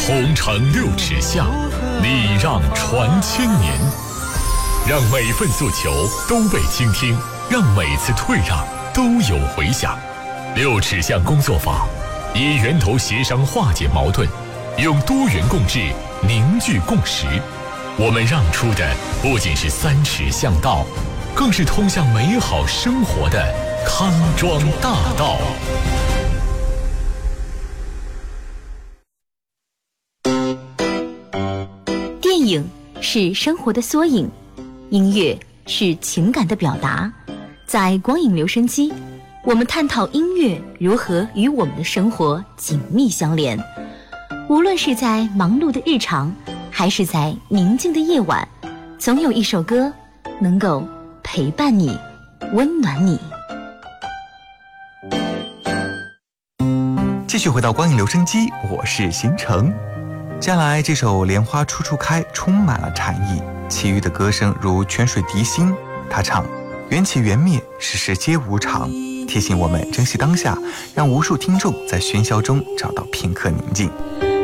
红尘六尺下，礼让传千年。让每份诉求都被倾听，让每次退让都有回响。六尺巷工作坊以源头协商化解矛盾，用多元共治凝聚共识。我们让出的不仅是3尺巷道，更是通向美好生活的康庄大道。 电影是生活的缩影，音乐是情感的表达。在光影留声机，我们探讨音乐如何与我们的生活紧密相连。无论是在忙碌的日常，还是在宁静的夜晚，总有一首歌能够陪伴你，温暖你。 继续回到光影留声机，我是邢城。接下来这首《莲花处处开》充满了禅意，其余的歌声如泉水涤心。他唱：缘起缘灭，世事皆无常，提醒我们珍惜当下，让无数听众在喧嚣中找到片刻宁静。